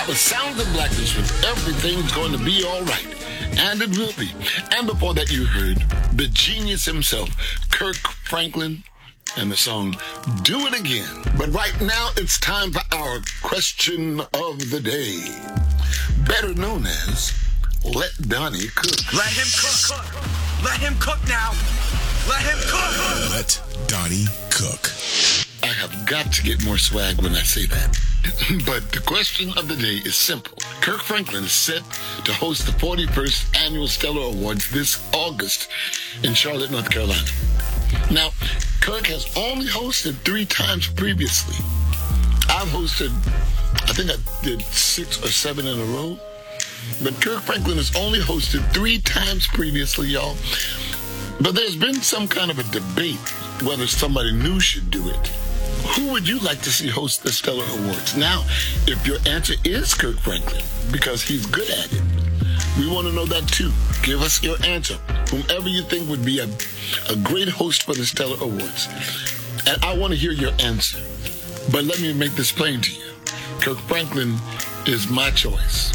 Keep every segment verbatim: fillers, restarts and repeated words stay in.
the sounds of blackness with Everything's Going to Be All Right. And it will be. And before that, you heard the genius himself, Kirk Franklin, and the song Do It Again. But right now, it's time for our question of the day, better known as Let Donnie Cook. Let him cook. Let him cook now. Let him cook. Let Donnie cook. I have got to get more swag when I say that. But the question of the day is simple. Kirk Franklin is set to host the forty-first Annual Stellar Awards this August in Charlotte, North Carolina. Now, Kirk has only hosted three times previously. I've hosted, I think I did six or seven in a row. But Kirk Franklin has only hosted three times previously, y'all. But there's been some kind of a debate whether somebody new should do it. Who would you like to see host the Stellar Awards? Now, if your answer is Kirk Franklin, because he's good at it, we want to know that too. Give us your answer. Whomever you think would be a, a great host for the Stellar Awards. And I want to hear your answer. But let me make this plain to you. Kirk Franklin is my choice.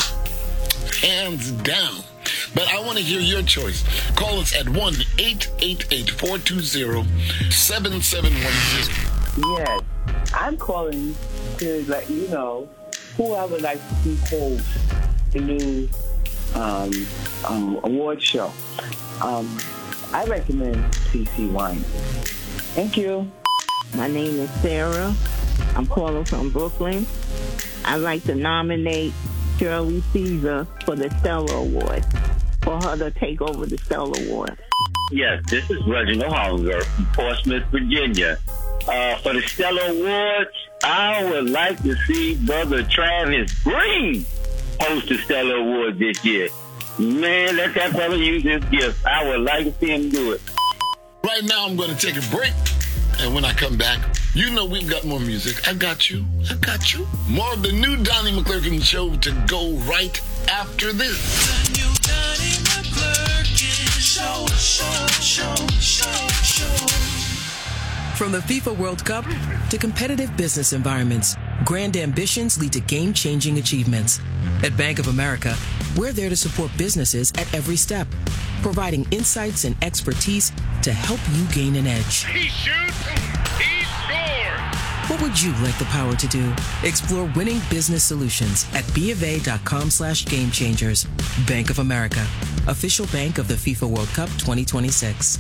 Hands down. But I want to hear your choice. Call us at one eight eight eight, four two zero, seven seven one zero. Yes, I'm calling to let you know who I would like to see host the new um, um, award show. Um, I recommend T C Wine. Thank you. My name is Sarah. I'm calling from Brooklyn. I'd like to nominate Shirley Caesar for the Stellar Award, for her to take over the Stellar Award. Yes, this is Reginald Hollinger from Portsmouth, Virginia. Uh, for the Stellar Awards, I would like to see Brother Travis Green host the Stellar Awards this year. Man, let that brother use his gift. I would like to see him do it. Right now, I'm going to take a break. And when I come back, you know we've got more music. I got you. I got you. More of the new Donnie McClurkin show to go right after this. The new Donnie McClurkin show, show, show, show, show. From the FIFA World Cup to competitive business environments, grand ambitions lead to game-changing achievements. At Bank of America, we're there to support businesses at every step, providing insights and expertise to help you gain an edge. He shoots, he scores! What would you like the power to do? Explore winning business solutions at BofA.com slash game changers. Bank of America, official bank of the FIFA World Cup twenty twenty-six.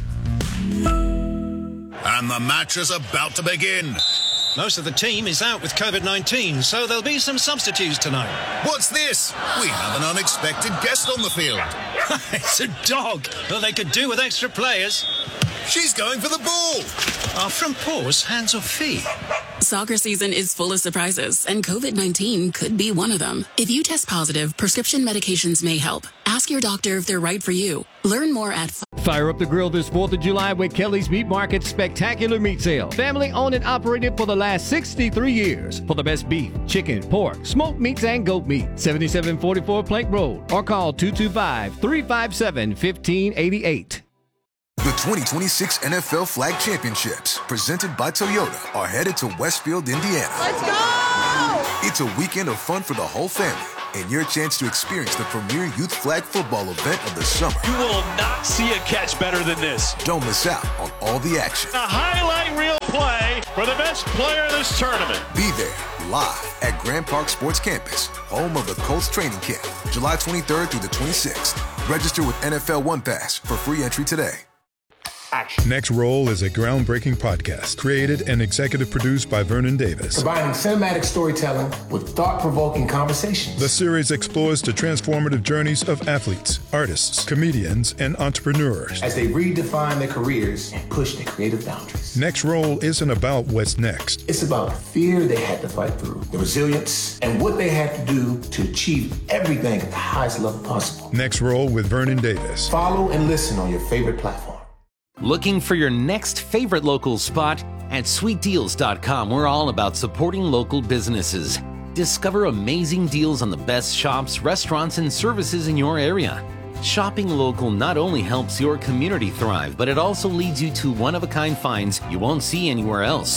And the match is about to begin. Most of the team is out with COVID nineteen, so there'll be some substitutes tonight. What's this? We have an unexpected guest on the field. It's a dog. Well, they could do with extra players. She's going for the ball. Are front paws hands or feet? Soccer season is full of surprises, and COVID nineteen could be one of them. If you test positive, prescription medications may help. Ask your doctor if they're right for you. Learn more at... Fire up the grill this fourth of July with Kelly's Meat Market's spectacular meat sale. Family owned and operated for the last sixty-three years. For the best beef, chicken, pork, smoked meats, and goat meat. seventy-seven forty-four Plank Road. Or call two two five, three five seven, one five eight eight. The twenty twenty-six N F L Flag Championships, presented by Toyota, are headed to Westfield, Indiana. Let's go! It's a weekend of fun for the whole family, and your chance to experience the premier youth flag football event of the summer. You will not see a catch better than this. Don't miss out on all the action. A highlight reel play for the best player of this tournament. Be there, live at Grand Park Sports Campus, home of the Colts training camp, July twenty-third through the twenty-sixth. Register with N F L One Pass for free entry today. Action. Next Roll is a groundbreaking podcast created and executive produced by Vernon Davis. Combining cinematic storytelling with thought-provoking conversations. The series explores the transformative journeys of athletes, artists, comedians, and entrepreneurs as they redefine their careers and push their creative boundaries. Next Roll isn't about what's next. It's about the fear they had to fight through, the resilience, and what they had to do to achieve everything at the highest level possible. Next Roll with Vernon Davis. Follow and listen on your favorite platform. Looking for your next favorite local spot? At sweet deals dot com, we're all about supporting local businesses. Discover amazing deals on the best shops, restaurants, and services in your area. Shopping local not only helps your community thrive, but it also leads you to one-of-a-kind finds you won't see anywhere else.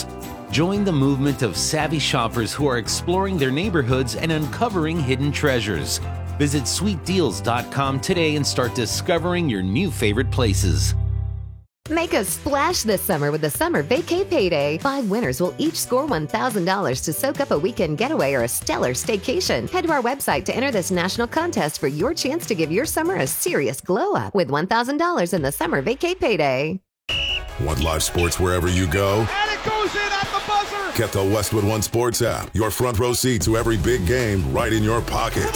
Join the movement of savvy shoppers who are exploring their neighborhoods and uncovering hidden treasures. Visit sweet deals dot com today and start discovering your new favorite places. Make a splash this summer with the Summer Vacay Payday. Five winners will each score one thousand dollars to soak up a weekend getaway or a stellar staycation. Head to our website to enter this national contest for your chance to give your summer a serious glow-up with one thousand dollars in the Summer Vacay Payday. Want live sports wherever you go? And it goes in at the buzzer! Get the Westwood One Sports app. Your front row seat to every big game right in your pocket.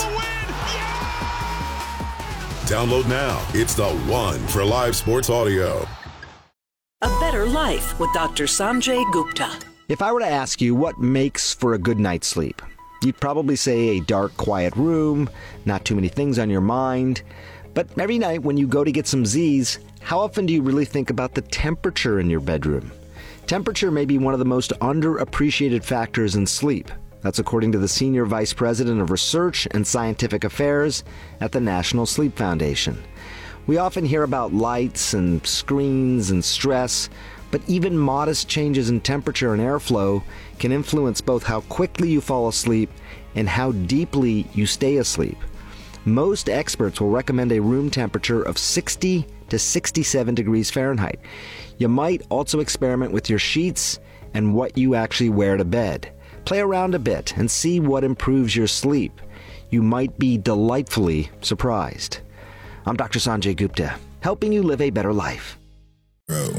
Download now. It's the one for live sports audio. A Better Life with Doctor Sanjay Gupta. If I were to ask you what makes for a good night's sleep, you'd probably say a dark, quiet room, not too many things on your mind. But every night when you go to get some Z's, how often do you really think about the temperature in your bedroom? Temperature may be one of the most underappreciated factors in sleep. That's according to the Senior Vice President of Research and Scientific Affairs at the National Sleep Foundation. We often hear about lights and screens and stress, but even modest changes in temperature and airflow can influence both how quickly you fall asleep and how deeply you stay asleep. Most experts will recommend a room temperature of sixty to sixty-seven degrees Fahrenheit. You might also experiment with your sheets and what you actually wear to bed. Play around a bit and see what improves your sleep. You might be delightfully surprised. I'm Doctor Sanjay Gupta, helping you live a better life. Baton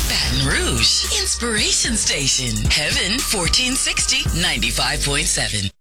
Rouge, Inspiration Station, Heaven fourteen sixty, ninety-five point seven.